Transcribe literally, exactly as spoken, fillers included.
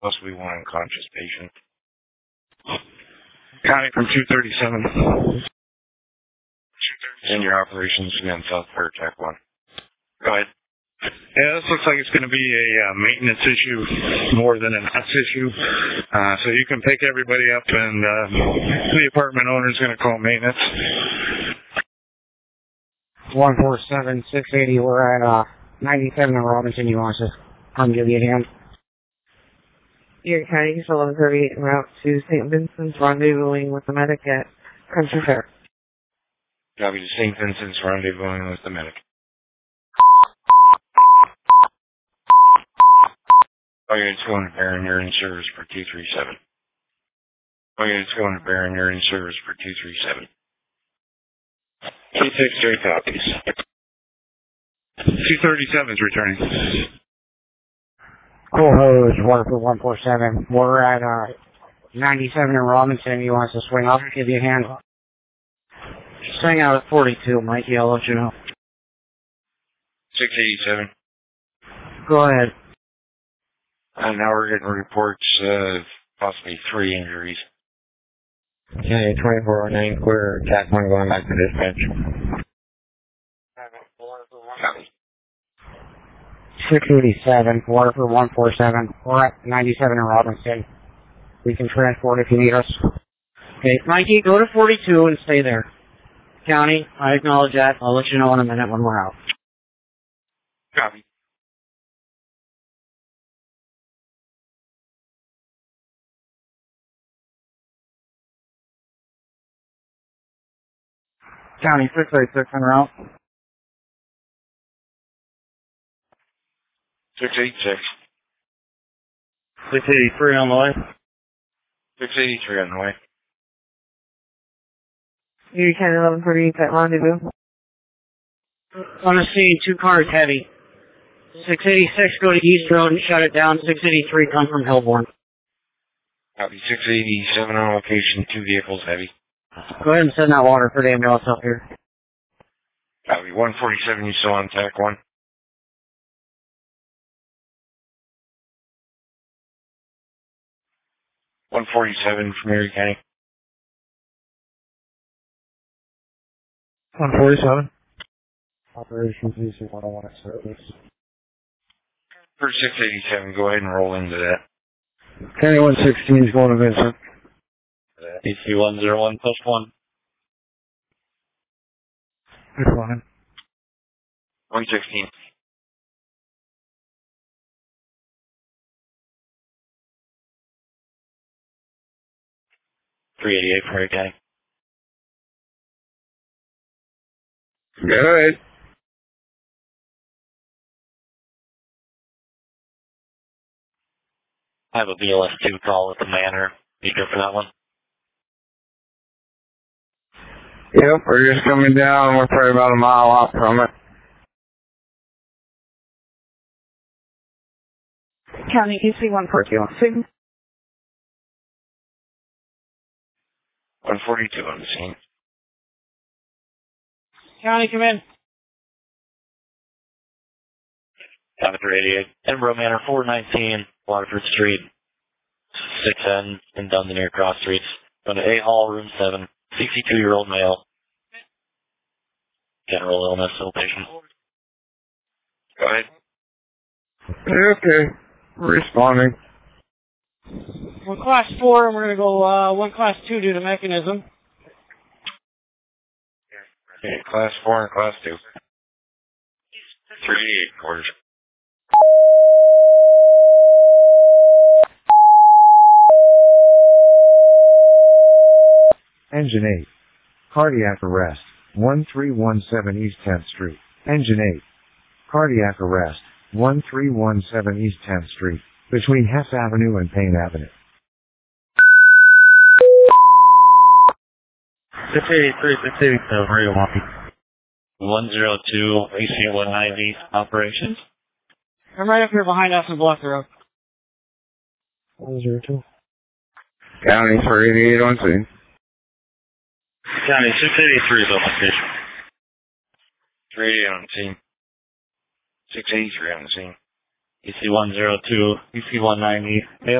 possibly one unconscious patient. County from two thirty-seven. In your operations again, South Fair Tech one. Go ahead. Yeah, this looks like it's going to be a uh, maintenance issue more than an us issue. Uh, so you can pick everybody up, and uh, the apartment owner is going to call maintenance. one four seven, six eighty, we're at uh, ninety-seven in Robinson. You want us to come give you a hand? Erie County, eleven thirty-eight, route to Saint Vincent's, rendezvousing with the medic at Country Fair. Copy to Saint Vincent's, rendezvousing with the medic. All units going to Baron, you're in service for two three seven. All units going to Baron, you're in service for two three seven. Two six three copies. two thirty-seven is returning. Cool hose, one for one four seven. We're at uh, ninety-seven in Robinson. You want us to swing up and give you a hand? Swing out at forty-two, Mikey. I'll let you know. six eighty-seven. Go ahead. And now we're getting reports of possibly three injuries. Okay, twenty-four oh nine, clear. Attack one going back to dispatch. Copy. six eighty-seven, water for one four seven. We're at ninety-seven in Robinson. We can transport if you need us. Okay, Mikey, go to forty-two and stay there. County, I acknowledge that. I'll let you know in a minute when we're out. Copy. County, six eighty-six en route. six eighty-six. six eighty-three on the way. six eighty-three on the way. Erie County, eleven thirty-eight, at rendezvous. On the scene, two cars heavy. six eighty-six, go to East Road and shut it down. six eighty-three, come from Hillborn. Copy. six eighty-seven on location, two vehicles heavy. Go ahead and send that water for the ambulance up here. Copy. one forty-seven, you still on tack one? one forty-seven from Erie County. one forty-seven. Operations P C one oh one at service. For six eighty-seven, go ahead and roll into that. County one sixteen is going to Vincent. E C one zero one plus one. Good fine. one sixteen. three eighty-eight for Erie County. Good. I have a B L S two call at the Manor. You good for that one? Yep, we're just coming down. We're probably about a mile off from it. County, E C one forty-two. one forty-two on the scene. County, come in. County three eighty-eight. Edinburgh Manor four nineteen, Waterford Street, six N in Dundernear Cross Streets. Going to A Hall, room seven. sixty-two-year-old male. General illness, ill patient. Go ahead. Okay. Responding. We're class four, and we're going to go uh, one class two due to mechanism. Okay, class four and class two. three eighty-eight quarters. Engine eight. Cardiac arrest. one three one seven East tenth Street. Engine eight. Cardiac arrest. one three one seven East tenth Street. Between Hess Avenue and Payne Avenue. six eighty-three, six eighty-seven, Radio Monkey. one zero two, A C one ninety, operations. I'm right up here behind us and block the road. one zero two. County three eighty-eight on scene. County six eighty-three is on location. three eighty-eight on scene. six eighty-three on the scene. E C one zero two, E C one ninety,